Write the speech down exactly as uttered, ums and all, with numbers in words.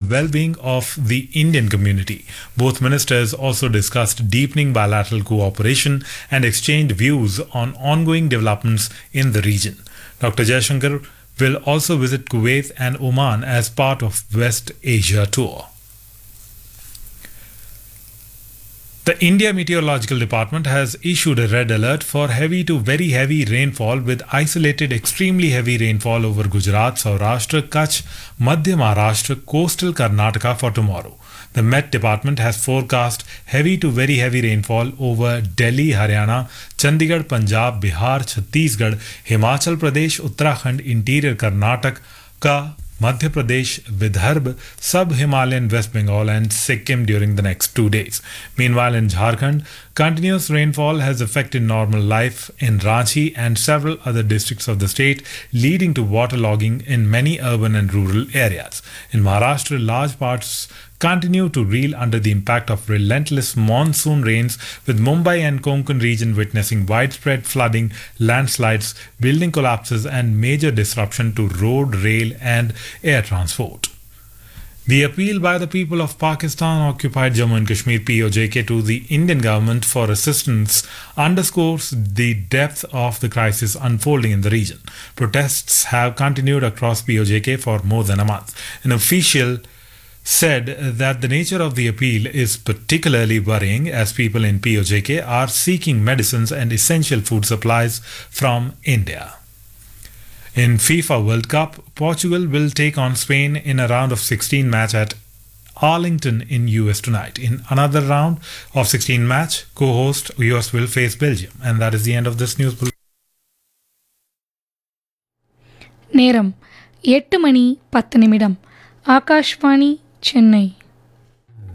well-being of the Indian community. Both ministers also discussed deepening bilateral cooperation and exchanged views on ongoing developments in the region. Doctor Jaishankar will also visit Kuwait and Oman as part of West Asia tour. The India Meteorological Department has issued a red alert for heavy to very heavy rainfall with isolated extremely heavy rainfall over Gujarat, Saurashtra, Kutch, Madhya Maharashtra, coastal Karnataka for tomorrow. The Met Department has forecast heavy to very heavy rainfall over Delhi, Haryana, Chandigarh, Punjab, Bihar, Chhattisgarh, Himachal Pradesh, Uttarakhand, Interior Karnataka, Madhya Pradesh, Vidarbha, Sub-Himalayan West Bengal and Sikkim during the next two days. Meanwhile, in Jharkhand, continuous rainfall has affected normal life in Ranchi and several other districts of the state, leading to waterlogging in many urban and rural areas. In Maharashtra, large parts continue to reel under the impact of relentless monsoon rains, with Mumbai and Konkan region witnessing widespread flooding, landslides, building collapses and major disruption to road, rail and air transport. The appeal by the people of Pakistan-occupied Jammu and Kashmir P O J K to the Indian government for assistance underscores the depth of the crisis unfolding in the region. Protests have continued across P O J K for more than a month. An official said that the nature of the appeal is particularly worrying as people in P O J K are seeking medicines and essential food supplies from India. In FIFA World Cup, Portugal will take on Spain in a round of sixteen match at Arlington in U S tonight. In another round of sixteen match, co-host U S will face Belgium. And that is the end of this news bulletin. நேரம் எட்டு மணி பத்து நிமிடம். ஆகாஷ்வாணி சென்னை.